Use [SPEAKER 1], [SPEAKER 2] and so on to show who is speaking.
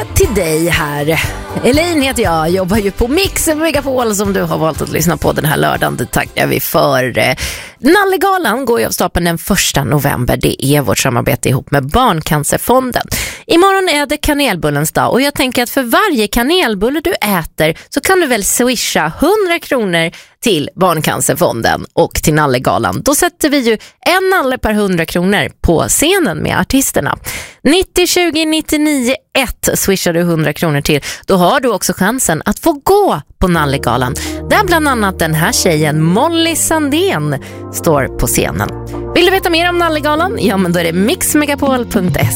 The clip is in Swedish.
[SPEAKER 1] till dig här. Elaine heter jag, jobbar ju på Mix Megapol som du har valt att lyssna på den här lördagen. Det tackar vi för. Nallegalan går ju av stapeln den 1 november. Det är vårt samarbete ihop med Barncancerfonden. Imorgon är det kanelbullens dag och jag tänker att för varje kanelbulle du äter så kan du väl swisha 100 kronor till Barncancerfonden och till Nallegalan. Då sätter vi ju en nalle per 100 kronor på scenen med artisterna. 90 20 99 1 swishar du 100 kronor till. Då har du också chansen att få gå på Nallegalan. Där bland annat den här tjejen Molly Sandén står på scenen. Vill du veta mer om Nallegalan? Ja, men då är det mixmegapol.se.